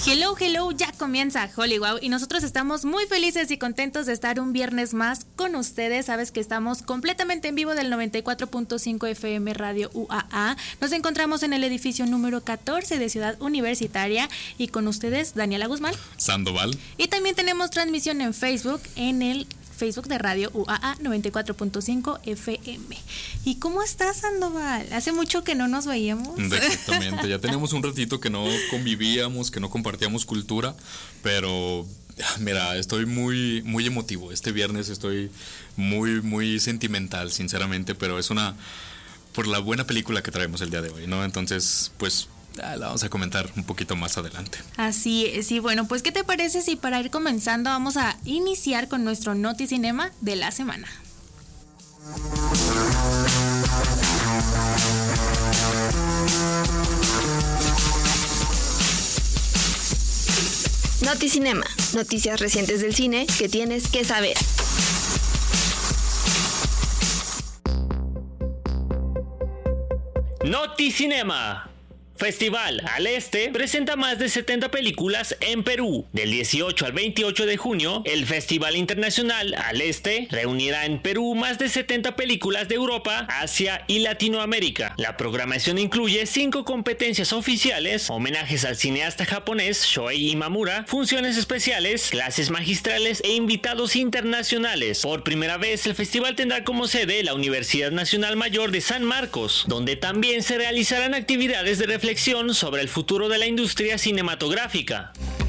Hello, hello, ya comienza Hollywood y nosotros estamos muy felices y contentos de estar un viernes más con ustedes. Sabes que estamos completamente en vivo del 94.5 FM Radio UAA. Nos encontramos en el edificio número 14 de Ciudad Universitaria y con ustedes Daniela Guzmán, Sandoval. Y también tenemos transmisión en Facebook, en el Facebook de Radio UAA 94.5 FM. ¿Y cómo estás, Sandoval? Hace mucho que no nos veíamos. Exactamente, ya teníamos un ratito que no convivíamos, que no compartíamos cultura, pero mira, estoy muy, muy emotivo. Este viernes estoy muy, muy sentimental, sinceramente, pero es por la buena película que traemos el día de hoy, ¿no? Entonces, pues la vamos a comentar un poquito más adelante. Así es, y bueno, pues ¿qué te parece si para ir comenzando vamos a iniciar con nuestro Noticinema de la semana? Noticinema, noticias recientes del cine que tienes que saber. Noticinema. Festival al Este presenta más de 70 películas en Perú. Del 18 al 28 de junio, el Festival Internacional al Este reunirá en Perú más de 70 películas de Europa, Asia y Latinoamérica. La programación incluye 5 competencias oficiales, homenajes al cineasta japonés Shoei Imamura, funciones especiales, clases magistrales e invitados internacionales. Por primera vez, el festival tendrá como sede la Universidad Nacional Mayor de San Marcos, donde también se realizarán actividades de reflexión sobre el futuro de la industria cinematográfica.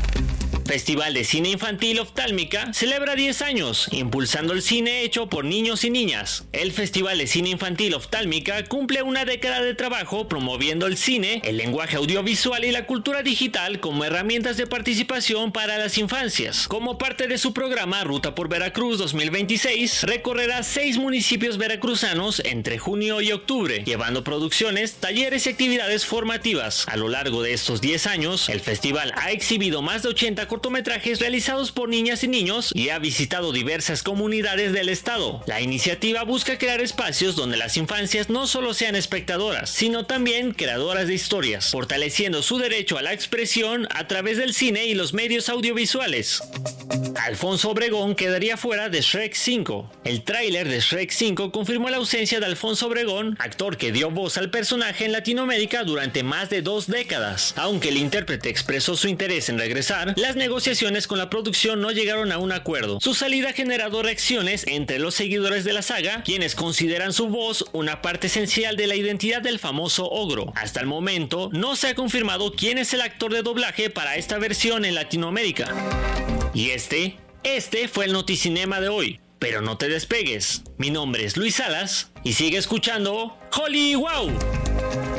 Festival de Cine Infantil Oftálmica celebra 10 años, impulsando el cine hecho por niños y niñas. El Festival de Cine Infantil Oftálmica cumple una década de trabajo promoviendo el cine, el lenguaje audiovisual y la cultura digital como herramientas de participación para las infancias. Como parte de su programa Ruta por Veracruz 2026, recorrerá 6 municipios veracruzanos entre junio y octubre, llevando producciones, talleres y actividades formativas. A lo largo de estos 10 años, el festival ha exhibido más de 80 cortometrajes realizados por niñas y niños y ha visitado diversas comunidades del estado. La iniciativa busca crear espacios donde las infancias no solo sean espectadoras, sino también creadoras de historias, fortaleciendo su derecho a la expresión a través del cine y los medios audiovisuales. Alfonso Obregón quedaría fuera de Shrek 5. El tráiler de Shrek 5 confirmó la ausencia de Alfonso Obregón, actor que dio voz al personaje en Latinoamérica durante más de 2 décadas. Aunque el intérprete expresó su interés en regresar, las negociaciones con la producción no llegaron a un acuerdo. Su salida ha generado reacciones entre los seguidores de la saga, quienes consideran su voz una parte esencial de la identidad del famoso ogro. Hasta el momento, no se ha confirmado quién es el actor de doblaje para esta versión en Latinoamérica. Y este fue el Noticinema de hoy. Pero no te despegues. Mi nombre es Luis Salas y sigue escuchando Hollywood.